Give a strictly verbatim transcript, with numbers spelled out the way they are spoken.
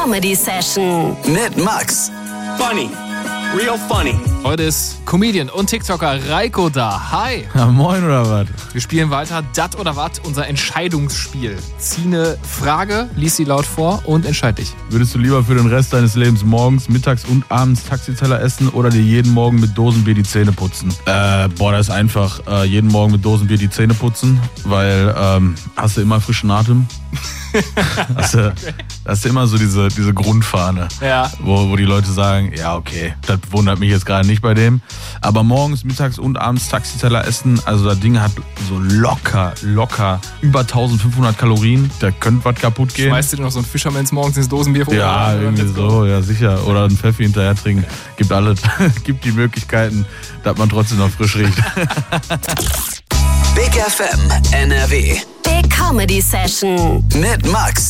Comedy Session mit Max. Funny. Real funny. Heute ist Comedian und TikToker Reiko da. Hi. Ja, moin oder was? Wir spielen weiter Dat oder Wat, unser Entscheidungsspiel. Zieh eine Frage, lies sie laut vor und entscheid dich. Würdest du lieber für den Rest deines Lebens morgens, mittags und abends Taxiteller essen oder dir jeden Morgen mit Dosenbier die Zähne putzen? Äh, boah, das ist einfach. Äh, jeden Morgen mit Dosenbier die Zähne putzen, weil ähm, hast du immer frischen Atem. hast, du, hast du immer so diese, diese Grundfahne, Ja. wo, wo die Leute sagen, ja okay, das wundert mich jetzt gerade nicht bei dem. Aber morgens, mittags und abends Taxiteller essen, also das Ding hat so locker, locker über eintausendfünfhundert Kalorien. Da könnte was kaputt gehen. Schmeißt dir noch so ein Fischermans morgens ins Dosenbier vor? Ja, irgendwie so, ja sicher. Oder einen Pfeffi hinterher trinken. Gibt alles. Gibt die Möglichkeiten, dass man trotzdem noch frisch riecht. Big F M N R W Big Comedy Session mit Max.